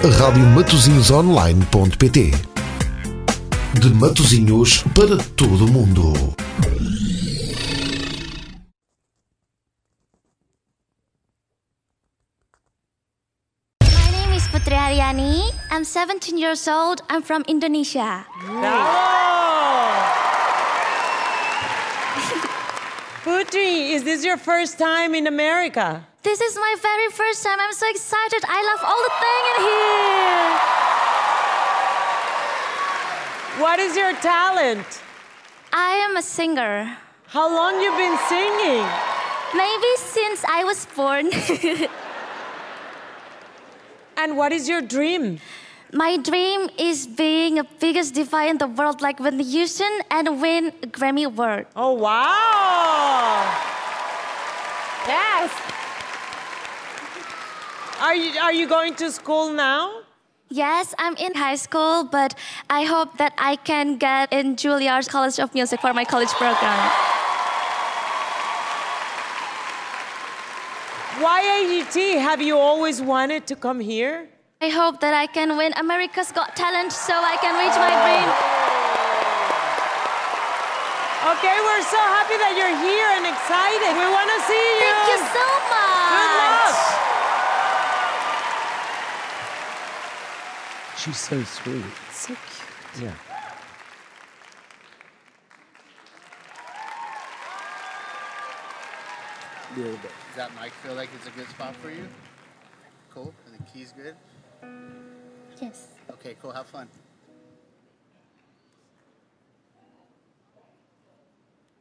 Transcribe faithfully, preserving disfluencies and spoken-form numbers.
rádio matosinhos online ponto pt. De Matosinhos para todo o mundo. My name is Putri Haryani. I'm seventeen years old. I'm from Indonesia. Putri, is this your first time in America? This is my very first time. I'm so excited. I love all the thing in here. What is your talent? I am a singer. How long you been singing? Maybe since I was born. And what is your dream? My dream is being the biggest diva in the world like Whitney Houston and win a Grammy Award. Oh, wow! Yes! Are you, are you going to school now? Yes, I'm in high school, but I hope that I can get in Juilliard College of Music for my college program. Y A G T, have you always wanted to come here? I hope that I can win America's Got Talent so I can reach my dream. Okay, we're so happy that you're here and excited. We want to see you. Thank you so much. Good luck. She's so sweet. So cute. Yeah. Does that mic feel like it's a good spot for you? Cool? Are the keys good? Yes. Okay, cool. Have fun.